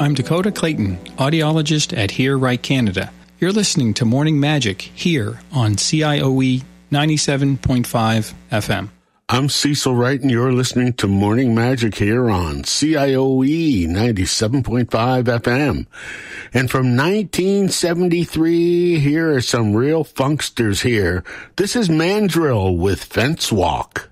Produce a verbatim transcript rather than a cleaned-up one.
I'm Dakota Clayton, audiologist at Hear Right Canada. You're listening to Morning Magic here on C I O E ninety-seven point five F M. I'm Cecil Wright, and you're listening to Morning Magic here on C I O E ninety-seven point five F M. And from nineteen seventy-three, here are some real funksters here. This is Mandrill with Fence Walk.